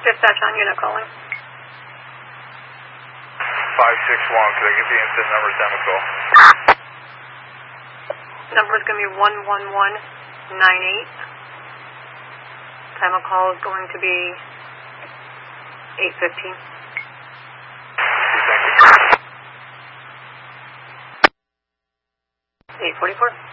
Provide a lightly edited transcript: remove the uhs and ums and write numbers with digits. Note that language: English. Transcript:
Dispatch on unit calling. 561, could I get the incident number, time of call? Number is going to be 11198. Time of call is going to be 8:15. Thank you. 8:44.